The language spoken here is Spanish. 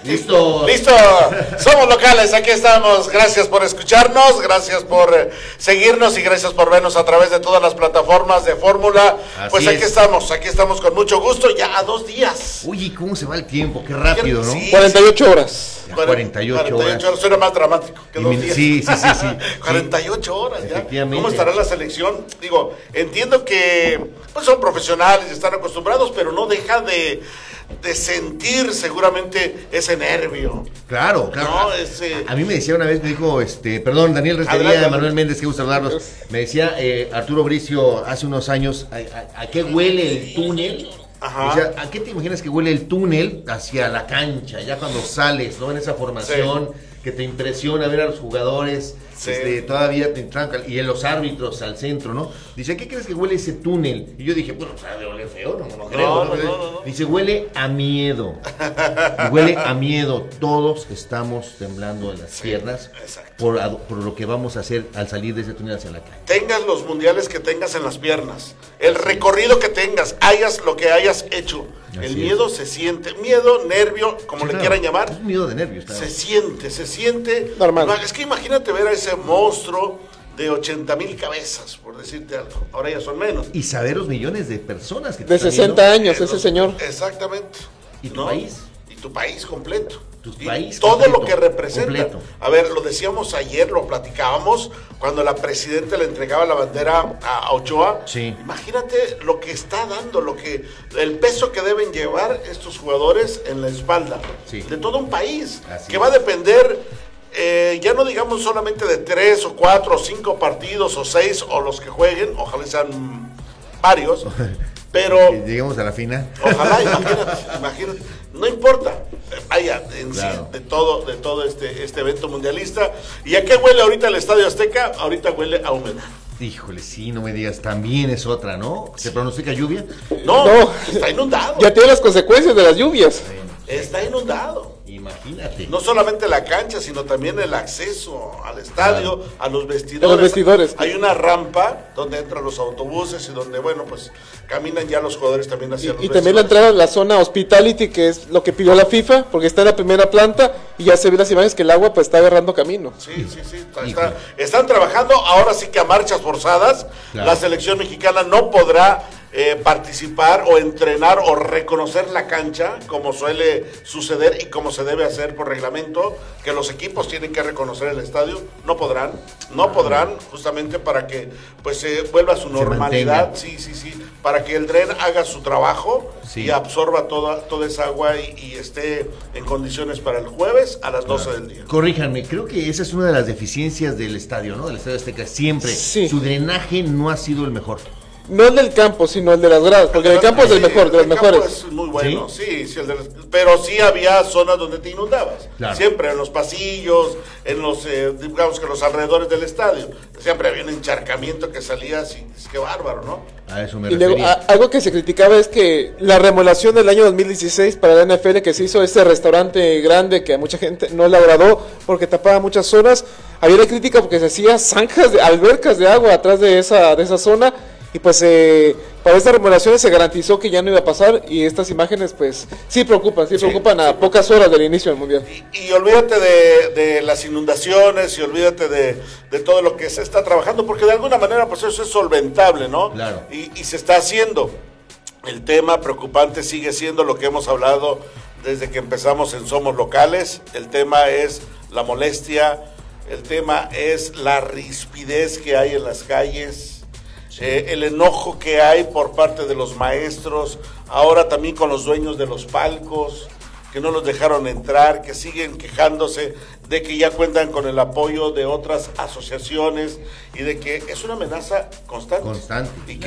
Listo. Listo. Somos locales, aquí estamos. Gracias por escucharnos, gracias por seguirnos y gracias por vernos a través de todas las plataformas de Fórmula. Pues aquí estamos con mucho gusto, ya a 2 días. Uy, ¿cómo se va el tiempo? Qué rápido, ¿no? Sí, 48 horas. Ya 48 horas. Suena más dramático que 2 días. Sí. 48 horas ya. Efectivamente. ¿Cómo estará la selección? Digo, entiendo que pues son profesionales y están acostumbrados, pero no deja de sentir seguramente ese nervio. Claro. No, A mí me decía una vez, me dijo, perdón, Daniel Restería, Manuel Méndez, qué gusto saludarlos. Me decía Arturo Bricio hace unos años, ¿a qué huele el túnel? Ajá. O sea, ¿a qué te imaginas que huele el túnel hacia la cancha? Ya cuando sales, ¿no? En esa formación que te impresiona ver a los jugadores, todavía te entran, y en los árbitros al centro, ¿no? Dice, ¿a qué crees que huele ese túnel? Y yo dije, bueno, o sea, de oler feo, no creo. No. Dice, huele a miedo. Y huele a miedo. Todos estamos temblando en las piernas por lo que vamos a hacer al salir de ese túnel hacia la calle. Tengas los mundiales que tengas en las piernas, el recorrido que tengas, hayas lo que hayas hecho. El miedo se siente, miedo, nervio, como le quieran llamar. Es miedo de nervios. Claro. Se siente. Normal. Es que imagínate ver a ese monstruo de 80,000 cabezas, por decirte algo. Ahora ya son menos. Y saber los millones de personas que de 60 años, ese señor. Exactamente. ¿Y tu país? Y tu país completo. País todo completo, lo que representa. Completo. A ver, lo decíamos ayer, lo platicábamos, cuando la presidenta le entregaba la bandera a Ochoa. Sí. Imagínate lo que está dando, el peso que deben llevar estos jugadores en la espalda de todo un país. Así que va a depender, ya no digamos solamente de 3 o 4 o 5 partidos o 6 o los que jueguen, ojalá sean varios. Pero que lleguemos a la final. Ojalá, imagínate. No importa, vaya, en claro. Sí, de todo este evento mundialista. ¿Y a qué huele ahorita el Estadio Azteca? Ahorita huele a humedad. Híjole, sí, no me digas, también es otra, ¿no? ¿Se pronostica lluvia? No, está inundado. Ya tiene las consecuencias de las lluvias. Está inundado. Imagínate. No solamente la cancha, sino también el acceso al estadio, a los vestidores. Los vestidores. Hay una rampa donde entran los autobuses y donde, bueno, pues caminan ya los jugadores también hacia los Y también la entrada a la zona hospitality, que es lo que pidió la FIFA, porque está en la primera planta y ya se ve las imágenes que el agua pues está agarrando camino. Sí. Están trabajando, ahora sí que a marchas forzadas. Claro. La selección mexicana no podrá participar o entrenar o reconocer la cancha como suele suceder y como se debe hacer por reglamento, que los equipos tienen que reconocer el estadio. No podrán justamente para que pues vuelva a su normalidad. Sí, para que el dren haga su trabajo y absorba toda esa agua y esté en condiciones para el jueves a las 12 del día. Corríjanme, creo que esa es una de las deficiencias del estadio, ¿no? Del Estadio Azteca, siempre. Su drenaje no ha sido el mejor. No el del campo, sino el de las gradas, porque el campo es el mejor, de los mejores. Es muy bueno, pero sí había zonas donde te inundabas. Claro. Siempre en los pasillos, en los, digamos que los alrededores del estadio. Siempre había un encharcamiento que salía así, qué bárbaro, ¿no? A eso me refería. Y luego, algo que se criticaba es que la remodelación del año 2016 para la NFL, que se hizo este restaurante grande que a mucha gente no le agradó porque tapaba muchas zonas, había la crítica porque se hacía zanjas, albercas de agua atrás de esa zona. Y pues para estas remodelaciones se garantizó que ya no iba a pasar y estas imágenes pues sí preocupan a pocas horas del inicio del Mundial. Y olvídate de las inundaciones y olvídate de todo lo que se está trabajando, porque de alguna manera pues eso es solventable, ¿no? Claro. Y se está haciendo. El tema preocupante sigue siendo lo que hemos hablado desde que empezamos en Somos Locales. El tema es la molestia, el tema es la rispidez que hay en las calles. El enojo que hay por parte de los maestros, ahora también con los dueños de los palcos, que no los dejaron entrar, que siguen quejándose de que ya cuentan con el apoyo de otras asociaciones y de que es una amenaza constante. Y